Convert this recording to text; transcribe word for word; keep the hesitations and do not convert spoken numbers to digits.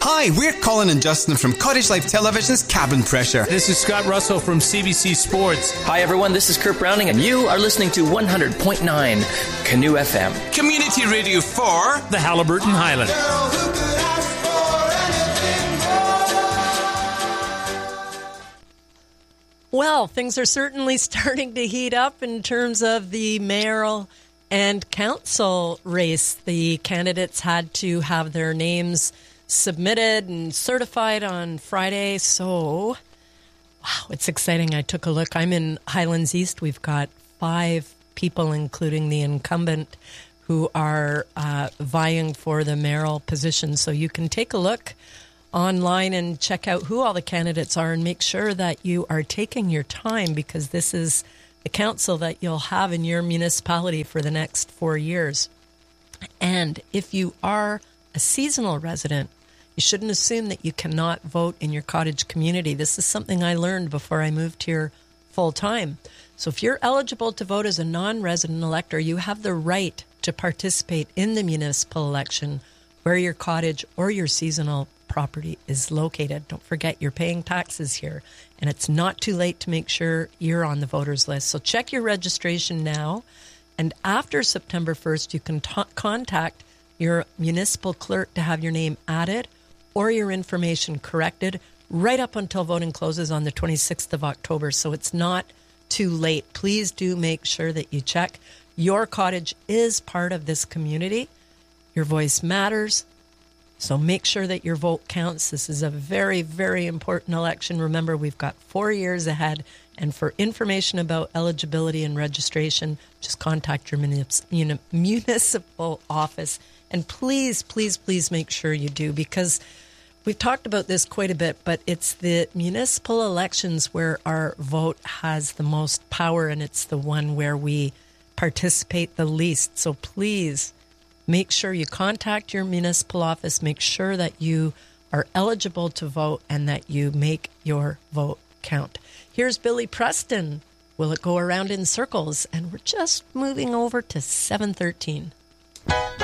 Hi, we're Colin and Justin from Cottage Life Television's Cabin Pressure. This is Scott Russell from C B C Sports. Hi, everyone. This is Kurt Browning, and you are listening to one hundred point nine Canoe F M. Community radio for the Haliburton Highlands. Well, things are certainly starting to heat up in terms of the mayoral and council race. The candidates had to have their names submitted and certified on Friday. So, wow, it's exciting. I took a look. I'm in Highlands East. We've got five people, including the incumbent, who are uh, vying for the mayoral position. So you can take a look online and check out who all the candidates are and make sure that you are taking your time, because this is the council that you'll have in your municipality for the next four years. And if you are a seasonal resident, you shouldn't assume that you cannot vote in your cottage community. This is something I learned before I moved here full time. So if you're eligible to vote as a non-resident elector, you have the right to participate in the municipal election where your cottage or your seasonal property is located. Don't forget, you're paying taxes here, and it's not too late to make sure you're on the voters list. So check your registration now, and after September first, you can t- contact your municipal clerk to have your name added or your information corrected right up until voting closes on the twenty-sixth of October. So it's not too late. Please do make sure that you check. Your cottage is part of this community. Your voice matters. So make sure that your vote counts. This is a very, very important election. Remember, we've got four years ahead. And for information about eligibility and registration, just contact your municip- municipal office. And please, please, please make sure you do, because we've talked about this quite a bit, but it's the municipal elections where our vote has the most power, and it's the one where we participate the least. So please make sure you contact your municipal office. Make sure that you are eligible to vote and that you make your vote count. Here's Billy Preston. Will it go around in circles? And we're just moving over to seven thirteen.